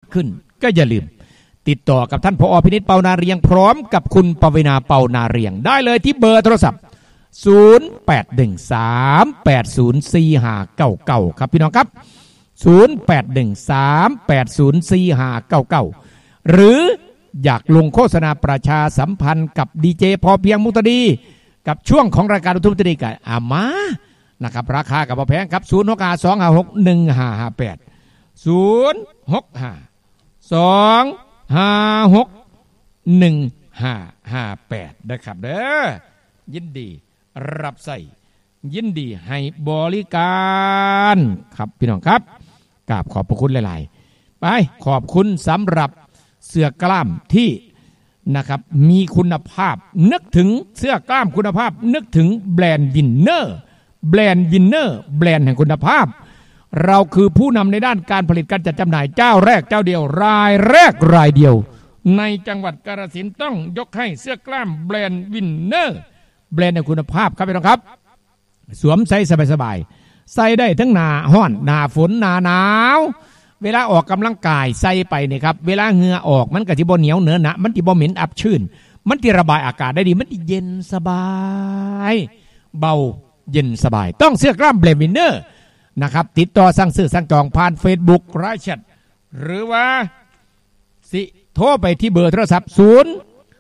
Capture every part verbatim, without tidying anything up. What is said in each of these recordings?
ขึ้นก็อย่าลืมติดต่อกับท่านผอ.พินิจเปานาเรียงพร้อมกับคุณปวีณาเปานาเรียงได้เลยที่เบอร์โทรศัพท์ศูนย์ แปด หนึ่ง สาม แปด ศูนย์ สี่ ห้า เก้า เก้าครับพี่น้องครับศูนย์ แปด หนึ่ง สาม แปด ศูนย์ สี่ ห้า เก้า เก้าหรืออยากลงโฆษณาประชาสัมพันธ์กับดีเจพอเพียงมุตดีกับช่วงของรายการทุกมุตดีกันอามานะครับราคากับพอแพงครับศูนย์ หก ห้า สอง ห้า หก หนึ่ง ห้า ห้า แปด ศูนย์ หก ห้า สอง ห้า หก หนึ่ง ห้า ห้า แปดนะครับเด้อยินดีรับใส่ยินดีให้บริการครับพี่น้องครับกราบขอบพระคุณหลายๆไปขอบคุณสำหรับเสื้อกล้ามที่นะครับมีคุณภาพนึกถึงเสื้อกล้ามคุณภาพนึกถึงแบรนด์วินเนอร์แบรนด์วินเนอร์แบรนด์แห่งคุณภาพเราคือผู้นำในด้านการผลิตการจัดจำหน่ายเจ้าแรกเจ้าเดียวรายแรกรายเดียวในจังหวัดกาฬสินธุ์ต้องยกให้เสื้อกล้ามแบรนด์วินเนอร์แบรนด์แห่งคุณภาพครับพี่น้องครับสวมใส่สบายๆใส่ได้ทั้งหน้าร้อนหน้าฝนหน้าหนาวเวลาออกกำลังกายใส่ไปนี่ครับเวลาเหงื่อออกมันก็สิบ่เหนียวเหนอะหนะมันสิบ่เหม็นอับชื้นมันสิระบายอากาศได้ดีมันสิเย็นสบายเบาเย็นสบายต้องเสื้อกล้ามแบรนด์วินเนอร์นะครับติดต่อสั่งซื้อสั่งจองผ่าน Facebook ไลน์แชทหรือว่าสิโทรไปที่เบอร์โทรศัพท์ศูนย์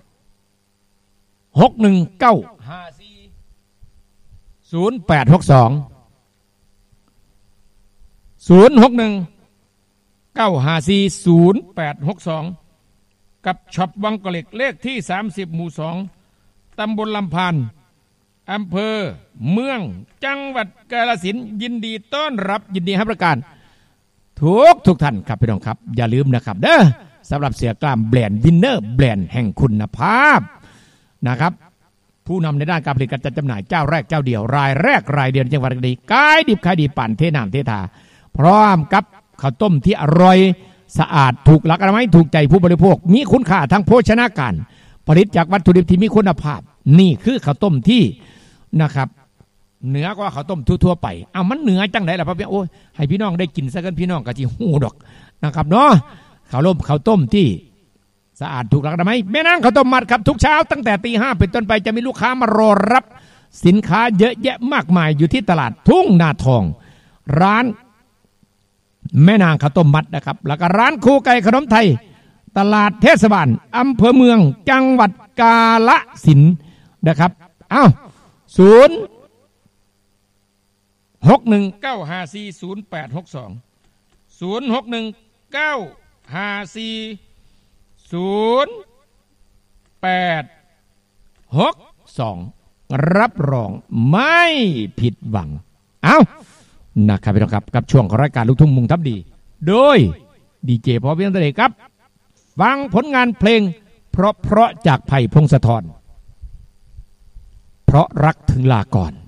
หก หนึ่ง เก้า ห้า สี่ ศูนย์ แปด หก สอง ศูนย์ หก หนึ่ง เก้า ห้า สี่ ศูนย์ แปด หก สองกับช็อปวังกะเหล็กเลขที่สามสิบหมู่สองตำบลลำพานอำเภอเมืองจังหวัดกาฬสินธุ์ยินดีต้อนรับยินดีให้บริการทุกทุกท่านครับพี่น้องครับอย่าลืมนะครับเด้อสำหรับเสื้อกล้ามแบรนด์วินเนอร์แบรนด์แห่งคุณภาพนะครับผู้นำในด้านการผลิตการจัดจำหน่ายเจ้าแรกเจ้าเดียวรายแรกรายเดียวในจังหวัดกาฬสินธุ์ขายดิบขายดีปั่นเทน้ำเททาพร้อมกับข้าวต้มที่อร่อยสะอาดถูกหลักอนามัยถูกใจผู้บริโภคมีคุณค่าทางโภชนาการผลิตจากวัตถุดิบที่มีคุณภาพนี่คือข้าวต้มที่นะครับเหนือกว่าข้าวต้มทั่วๆไปอ้าวมันเหนือจังไหนล่ะพ่อพี่โอ้ยให้พี่น้องได้กินซะกันพี่น้องก็สิฮู้ดอกนะครับเนาะข้าวต้มข้าวต้มที่สะอาดถูกหลักอนามัยแม่นางข้าวต้มมัดครับทุกเช้าตั้งแต่ตีห้าเป็นต้นไปจะมีลูกค้ามารอรับสินค้าเยอะแยะมากมายอยู่ที่ตลาดทุ่งนาทองร้านแม่นางข้าวต้มมัดนะครับแล้วก็ร้านครูไก่ขนมไทยตลาดเทศบาลอำเภอเมืองจังหวัดกาฬสินธุ์นะครับอ้าวศูนย์ หก หนึ่ง เก้า ห้า สี่ ศูนย์ แปด หก สอง ศูนย์ หก หนึ่ง เก้า ห้า สี่ ศูนย์ แปด หก สองรับรองไม่ผิดหวังเอ้านะครับพี่น้องครับกับช่วงของรายการลูกทุ่งมุงทับดีโดยดีเจพอเพียงตัวเด็กครับฟังผลงานเพลงเพราะเพราะจากไผ่พงศธรเพราะรักถึงลาก่อน